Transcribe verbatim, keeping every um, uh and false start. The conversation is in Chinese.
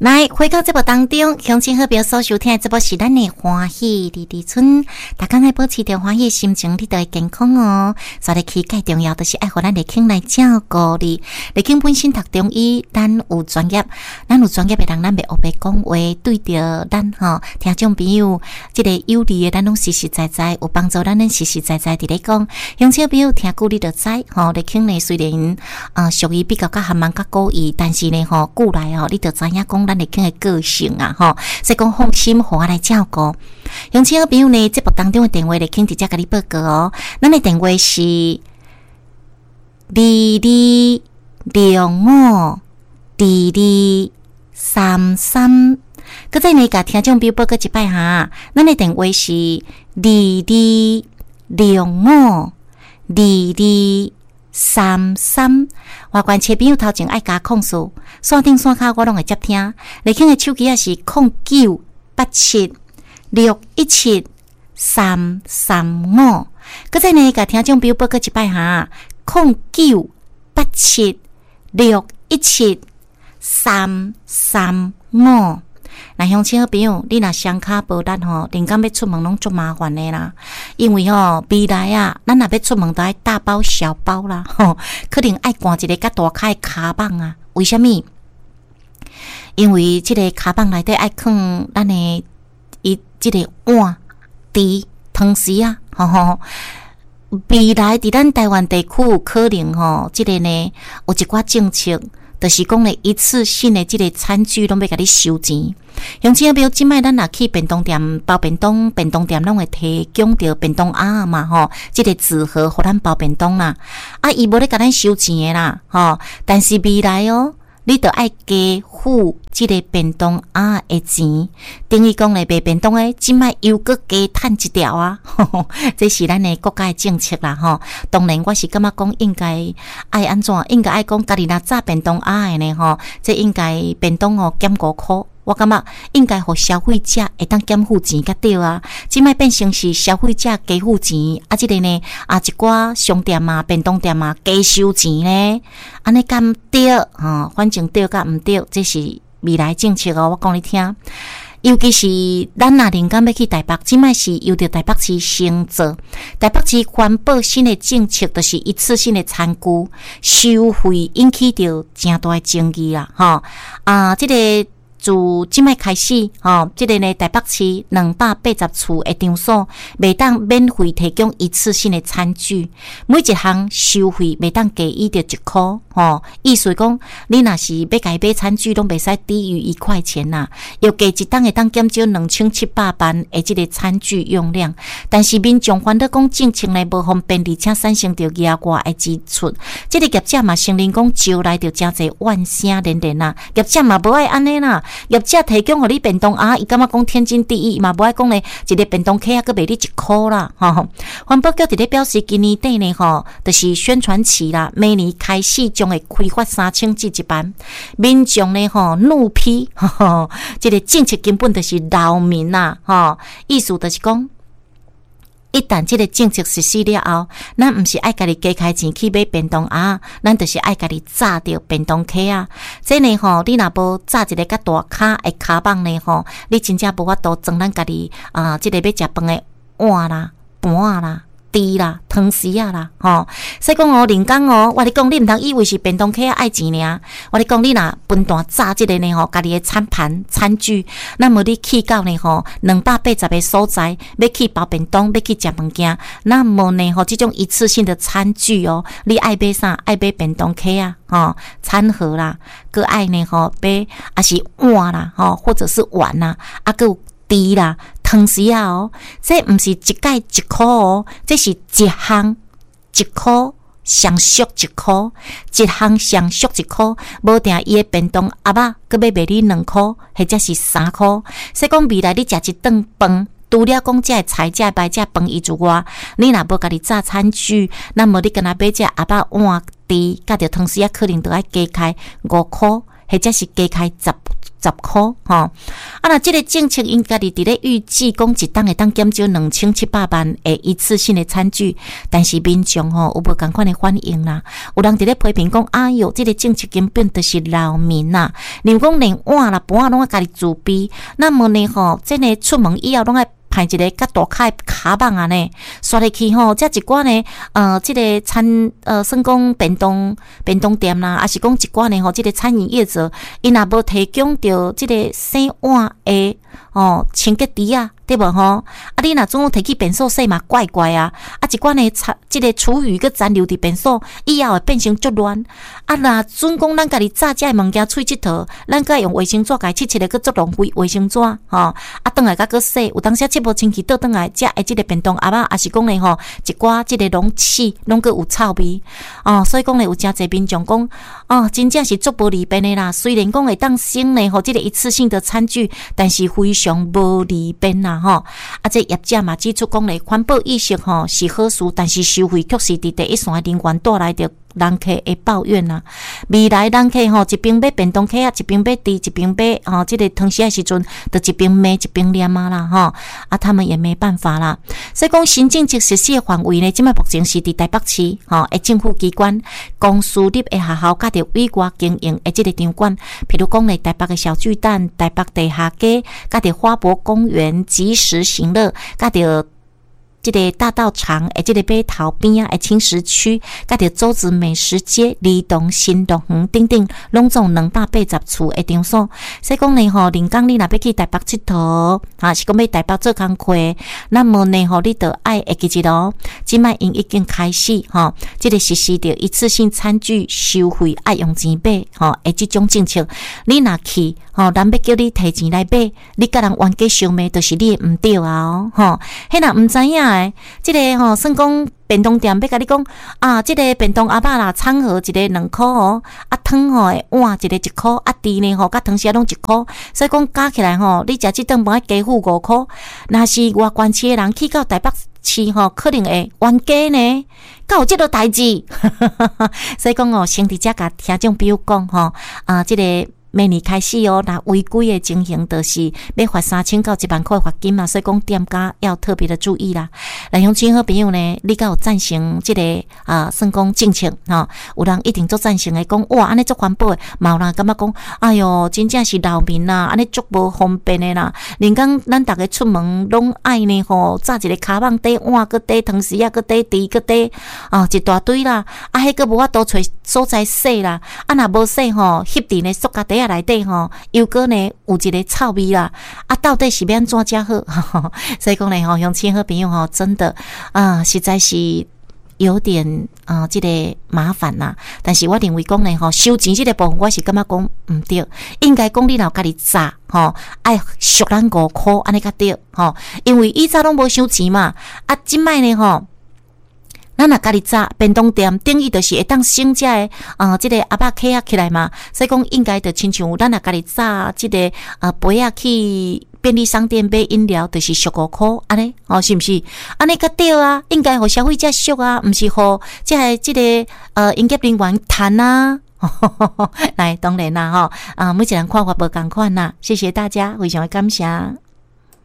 来，回到节目当中，乡亲好朋友所收听的节目是咱的欢喜日日春。大家爱保持着欢喜的心情，你就会健康哦。所以起最重要就是爱互咱立庆来照顾你。立庆本身读中医，咱有专业，咱有专业的人，咱袂黑白讲话，对着咱吼听众朋友，即、这个有利的，咱拢实实在在有帮助，咱咱实实在在伫咧讲。乡亲朋友听久你就知，吼立庆呢虽然啊属于比较较含慢较古意，但是呢吼久来吼，你就知影讲。咱立庆的个性啊，吼，所以讲放心，互我来照顾。乡亲朋友呢，节目当中的电话立庆直接甲你报告哦。咱的电话是二二六五二二三三。搁再呢，甲听众朋友报告一摆哈，咱的电话是二二六五二二三三。外观车朋友头前爱加控诉，线顶线卡我拢会接听。立庆的手机也是零九八七六一七三三五。搁再呢，甲听众朋友报告一摆哈，零九八七六一七三三五。那乡亲好朋友，你若双卡无力吼，连讲要出门拢足麻烦的啦。因为吼未来啊，咱若要出门都爱大包小包啦，吼，可能爱换一个较大块的卡棒啊。为什么？因为这个卡棒内底爱放咱的伊这个碗、碟、汤匙啊，吼吼。未来伫咱台湾地区有可能吼，这个呢有一寡政策。就是讲咧，一次性的这个餐具拢要甲你收钱。乡亲朋友，即摆咱若去便当店包便当，便当店拢会提供着便当盒嘛吼，这个纸盒互咱包便当啦。啊，伊无咧甲咱收钱的啦，吼。但是未来哦，你着爱加付这个便当盒的钱，等于讲咧卖便当的，即摆又搁加趁一条啊，呵呵，这是咱的国家的政策啦吼。当然，我是感觉讲应该爱安怎，应该爱讲家己若炸便当盒的呢吼，这应该便当哦减五箍。我感觉应该互消费者会当减付钱才对啊，即摆变成是消费者加付钱，啊，即个呢啊一寡商店啊、便当店啊加收钱呢，安尼敢对吼？反正对甲毋对，这是未来政策哦。我讲你听，尤其是咱若灵感要去台北，即摆是由着台北市先做，台北市环保新的政策，就是一次性的餐具收费引起着诚大的争议啦，吼啊，即、这个。自即摆开始，吼、哦，即、这个呢，台北市两百八十处的场所，袂当免费提供一次性的餐具，每一项收费袂当低于着一箍，吼，意思讲，你若是要家买餐具，拢袂使低于一块钱呐。要加一档会当减少两千七百万的即个餐具用量，但是民众烦恼讲政策呢无方便，而且产生着额外的支出，即、这个业者嘛承认讲招来着诚侪怨声连连呐，业者嘛无爱安尼啦。业者提供互你便当盒，伊感觉讲天经地义，嘛无爱讲咧，一个便当盒啊，佮卖你一箍啦，吼。环保局伫咧表示，今年底呢，吼，就是宣传期啦，明年开始将会开发三千至一万，民众呢，吼怒批，吼，这个政策根本就是扰民呐，吼，意思就是讲。一旦这个政策实施了后，咱毋是爱家己加开钱去买便当盒，咱就是爱家己炸着便当盒啊。这呢吼，你若无炸一个较大卡的卡棒呢吼，你真正无法度装咱家己啊，这个要食饭的碗啦、盘啦。滴啦，汤匙啊啦，吼！所以讲哦，人工哦，我你讲，你毋通以为是便当客爱钱尔。我你讲，你若分段炸即个呢吼，家己的餐盘、餐具，那么你去到呢吼，两百八十个所在，要去包便当，要去食物件，那么呢吼，这种一次性的餐具哦，你爱买啥？爱买便当客啊，吼，餐盒啦，佮爱呢吼，买啊是碗啦，吼，或者是碗啦，啊佮有滴啦。汤匙啊哦，这毋是一盖一箍哦，这是一项一箍，上俗一箍，一项上俗一箍，无定伊的便当盒仔，佮要卖你两箍，或者是三箍。所以讲未来你食一顿饭，除了讲这菜、这白、这饭以之外，你若无家己炸餐具，那么你跟他买这盒仔碗碟，甲着汤匙啊，可能都要加开五箍，或者是加开十十块吼。啊，那这个政策应该伫咧预计讲一档会当减少两千七百万的一次性的餐具，但是民众吼有无同款的反应啦？有人伫咧批评讲，哎哟，这个政策根本就是扰民呐！你讲连碗啦、盘啊拢要家己自备，那么呢吼，真诶出门以后拢爱派一个较大卡的卡棒啊呢，刷入去吼，这一寡呢，呃，这个餐呃，算讲便当便当店啦，还是讲一寡呢吼，这个餐饮业者，因若无提供着这个洗碗的哦清洁池啊，对无吼？啊，你若总摕去便所洗嘛，怪怪啊！啊，一寡呢，残这个厨余个残留伫便所，以后会变成足乱。啊，若准讲咱家己炸这物件喙佚佗，咱该用卫生纸甲伊切切咧，个足浪费卫生纸吼。啊，转来甲个洗，有当时切无清气倒转来，食诶即个便当盒仔，也是讲咧吼，一寡即个容器拢个有臭味。哦，所以讲咧有诚侪民众讲，哦，真正是足无利便诶啦。虽然讲会当省咧吼，即个一次性的餐具，但是非常无利便啦吼。啊，这业者嘛指出讲咧，环保意识吼是好事，但是收费确实伫第一线人员带来着人客的抱怨啦。未来人客吼一边买便当客啊，一边买猪，一边买吼，这个汤匙的时阵，就一边骂一边念啊啦吼。啊，他们也没办法啦。所以讲新政策实施的范围呢，即摆目前是伫台北市吼的政府机关、公私立的学校，甲着委外经营的即个场馆，譬如讲咧台北的小巨蛋、台北地下街，甲着花博公园、即时行乐，甲着这个大道场诶，这个码头边啊，诶，轻食区，甲着洲子美食街、梨东新乐园等等，拢总两百八十处诶场所。所以讲呢，吼，临港你若要去台北佚佗，啊，是讲要台北做工课，那么呢，吼，你得爱会记一咯。即摆因已经开始，吼，这个实施着一次性餐具收费爱用钱买，吼，诶，这种政策，你若去，吼，人要叫你提钱来买，你甲人冤家相骂，就是你毋对啊，吼，迄若毋知影。这个吼，算讲便当店要甲你讲啊，这个便当盒仔啦，餐盒一个两块哦，啊汤吼诶碗一个一块，啊猪呢吼，甲汤匙拢一块，所以讲加起来吼，你食即顿饭加付五块。若是外县市诶人去到台北市吼，可能会冤家呢，敢有即个代志？所以讲哦，先伫遮甲听众朋友讲吼，啊，这个。明年开始哦，那违规的情形就是要罚三千到一万块罚金嘛，所以讲店家要特别的注意啦。来乡亲好朋友呢，你敢有赞成这个啊，算讲政策吼？有人一定做赞成的，讲哇，安尼做环保的，嘛有人感觉讲，哎哟，真正是扰民啦，安尼足无方便的啦。连讲咱逐个出门拢爱呢吼，炸一个卡棒底碗，搁底汤匙啊，搁底猪，搁底啊一大堆啦，啊，迄个无法度找所在洗啦，啊，若无洗吼，翕伫呢塑胶袋内底吼，又搁呢有一个臭味啦，啊，到底是要安怎才好？所以讲呢，吼，乡亲好朋友吼，真的啊，实在是有点啊，这个麻烦啦。但是我认为讲呢，吼，收钱这个部分，我是感觉讲唔对，应该讲你若家己炸吼，爱俗咱五块安尼较对吼，因为以前拢无收钱嘛，啊，即摆呢吼。咱若家己炸便当店，等于就是会当省这个啊，这个盒仔客啊起来嘛。所以讲应该就亲像咱若家己炸这个啊杯啊去便利商店买饮料，就是俗五块安尼哦，是毋是？安尼较对啊，应该互消费者俗啊，毋是互这个这个呃营业人员赚啊。来，当然啦吼，啊，每一人看法无共款啦。谢谢大家，非常的感谢。